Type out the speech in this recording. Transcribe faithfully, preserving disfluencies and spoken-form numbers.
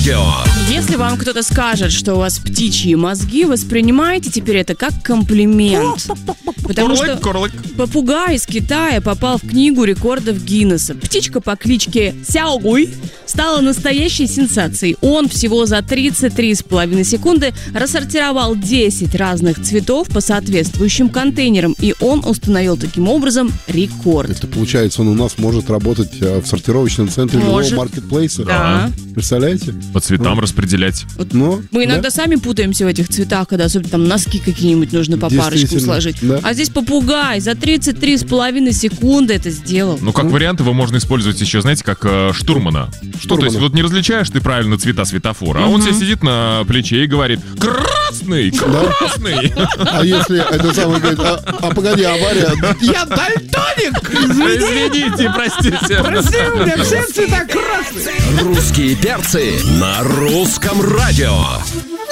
радио. Если вам кто-то скажет, что у вас птичьи мозги, воспринимайте теперь это как комплимент. Потому Курлык, что курлык. попугай из Китая попал в книгу рекордов Гиннесса. Птичка по кличке Сяогуй стала настоящей сенсацией. Он всего за тридцать три с половиной секунды рассортировал десять разных цветов по соответствующим контейнерам, и он установил таким образом рекорд. Это получается, он у нас может работать э, в сортировочном центре Может. любого маркетплейса. Да. Представляете? По цветам распределять. Ну, Мы иногда да? сами путаемся в этих цветах, когда особенно там носки какие-нибудь нужно по парочку Действительно, сложить. да. А здесь попугай за тридцать три с половиной секунды это сделал. Ну, как вариант, его можно использовать еще, знаете, как э, штурмана. Что, то есть, вот не различаешь ты правильно цвета светофора, а он себе сидит на плече и говорит: красный, красный. А если это самое говорит, а, а погоди, авария. Я дальтоник! Извините, простите. Прости, у меня все цвета красные. Русские перцы на русском радио.